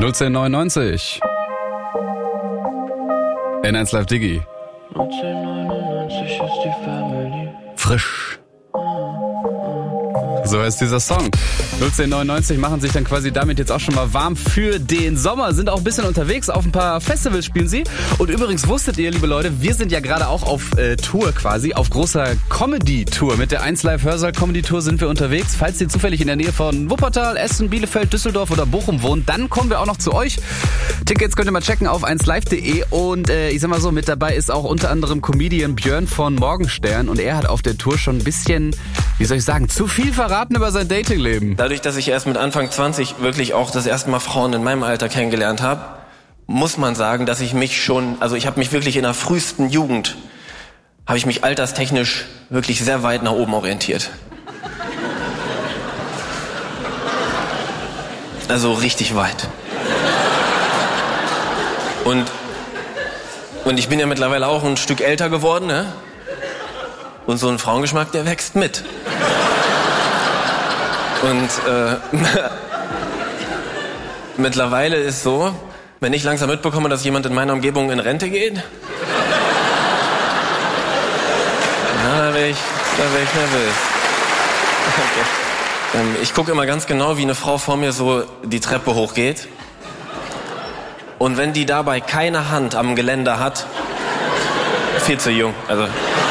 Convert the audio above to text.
01099. N1 Live Diggi. 01099 ist die Family. Frisch. So heißt dieser Song. 01099 machen sich dann quasi damit jetzt auch schon mal warm für den Sommer, sind auch ein bisschen unterwegs, auf ein paar Festivals spielen sie. Und übrigens wusstet ihr, liebe Leute, wir sind ja gerade auch auf Tour quasi, auf großer Comedy-Tour. Mit der 1 Live Hörsaal Comedy-Tour sind wir unterwegs. Falls ihr zufällig in der Nähe von Wuppertal, Essen, Bielefeld, Düsseldorf oder Bochum wohnt, dann kommen wir auch noch zu euch. Tickets könnt ihr mal checken auf 1live.de und ich sag mal so, mit dabei ist auch unter anderem Comedian Björn von Morgenstern und er hat auf der Tour schon ein bisschen, wie soll ich sagen, zu viel verraten über sein Datingleben. Dadurch, dass ich erst mit Anfang 20 wirklich auch das erste Mal Frauen in meinem Alter kennengelernt habe, muss man sagen, dass ich mich schon, also ich habe mich wirklich in der frühesten Jugend, habe ich mich alterstechnisch wirklich sehr weit nach oben orientiert. Also richtig weit. Und ich bin ja mittlerweile auch ein Stück älter geworden, ne? Und so ein Frauengeschmack, der wächst mit. Und mittlerweile ist so, wenn ich langsam mitbekomme, dass jemand in meiner Umgebung in Rente geht, ja, da wäre ich nervös. Okay. Ich gucke immer ganz genau, wie eine Frau vor mir so die Treppe hochgeht. Und wenn die dabei keine Hand am Geländer hat, viel zu jung, also